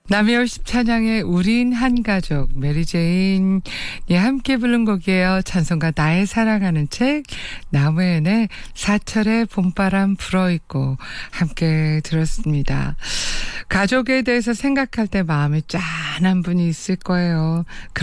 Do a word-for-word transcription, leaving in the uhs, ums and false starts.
남해올십 찬양의 우린 한 가족, 메리제인이 함께 부른 곡이에요. 찬송가 나의 사랑하는 책, 나무엔의 사철의 봄바람 불어있고 함께 들었습니다. 가족에 대해서 생각할 때 마음이 짠한 분이 있을 거예요.